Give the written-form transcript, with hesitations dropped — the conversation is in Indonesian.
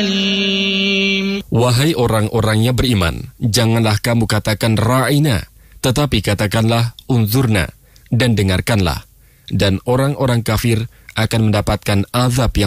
عليم. Wahai orang-orangnya beriman, janganlah kamu katakan ra'ina, tetapi katakanlah unzurna, dan dengarkanlah. Dan orang-orang kafir akan mendapatkan azab yang